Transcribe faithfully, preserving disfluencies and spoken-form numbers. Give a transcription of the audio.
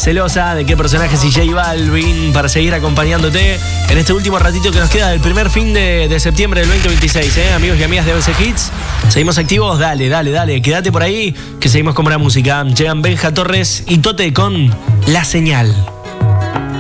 celosa de qué personaje es J Balvin para seguir acompañándote en este último ratito que nos queda del primer fin de, de septiembre del veinte veintiséis, ¿eh? Amigos y amigas de once Hits, seguimos activos, dale, dale, dale, quédate por ahí que seguimos con buena música. Llegan Benja Torres y Tote con La Señal.